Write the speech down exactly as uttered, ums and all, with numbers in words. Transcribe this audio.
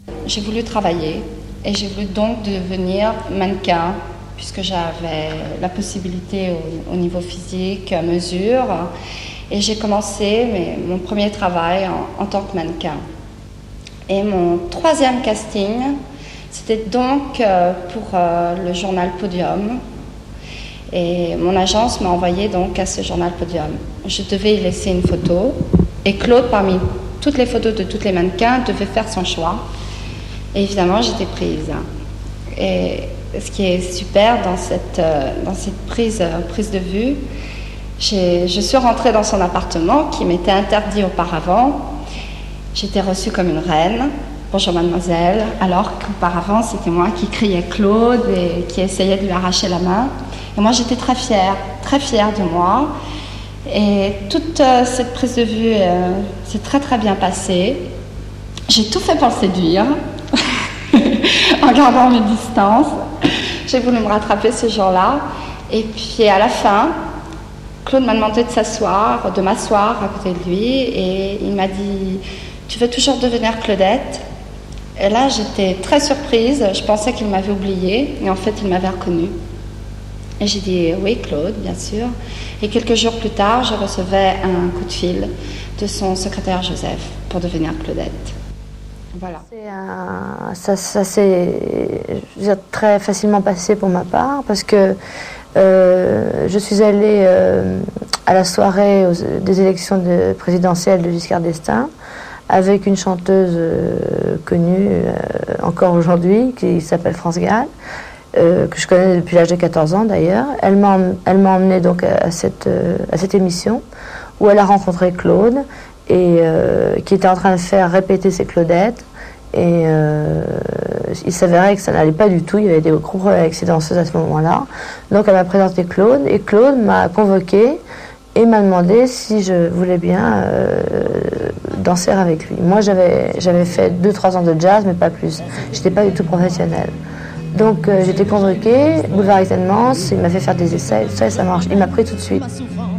J'ai voulu travailler et j'ai voulu donc devenir mannequin puisque j'avais la possibilité au, au niveau physique, mesure. Et j'ai commencé mes, mon premier travail en, en tant que mannequin. Et mon troisième casting, c'était donc euh, pour euh, le journal Podium. Et mon agence m'a envoyé donc à ce journal Podium. Je devais y laisser une photo. Et Claude, parmi toutes les photos de tous les mannequins, devait faire son choix. Et évidemment, j'étais prise. Et ce qui est super dans cette, euh, dans cette prise, euh, prise de vue, j'ai, je suis rentrée dans son appartement qui m'était interdit auparavant. J'étais reçue comme une reine. Bonjour mademoiselle. Alors qu'auparavant, c'était moi qui criais Claude et qui essayais de lui arracher la main. Et moi, j'étais très fière, très fière de moi. Et toute euh, cette prise de vue euh, s'est très très bien passée. J'ai tout fait pour le séduire, en gardant mes distances. J'ai voulu me rattraper ce jour-là. Et puis à la fin, Claude m'a demandé de s'asseoir, de m'asseoir à côté de lui. Et il m'a dit « Tu veux toujours devenir Claudette ?» Et là, j'étais très surprise. Je pensais qu'il m'avait oubliée. Et en fait, il m'avait reconnue. Et j'ai dit « Oui, Claude, bien sûr. » Et quelques jours plus tard, je recevais un coup de fil de son secrétaire Joseph pour devenir Claudette. Voilà. C'est un, ça, ça s'est très facilement passé pour ma part parce que euh, je suis allée euh, à la soirée aux, des élections de, présidentielles de Giscard d'Estaing avec une chanteuse euh, connue euh, encore aujourd'hui qui s'appelle France Gall. Euh, que je connais depuis l'âge de quatorze ans d'ailleurs. Elle m'a elle m'a emmenée donc à cette, euh, à cette émission où elle a rencontré Claude et euh, qui était en train de faire répéter ses Claudettes et euh, il s'avérait que ça n'allait pas du tout, il y avait des gros problèmes avec ses danseuses à ce moment-là. Donc elle m'a présenté Claude et Claude m'a convoqué et m'a demandé si je voulais bien euh, danser avec lui. Moi j'avais j'avais fait deux trois ans de jazz mais pas plus, j'étais pas du tout professionnelle. Donc euh, j'étais convoquée, boulevard Étènement, il m'a fait faire des essais, tout ça et ça marche. Il m'a pris tout de suite.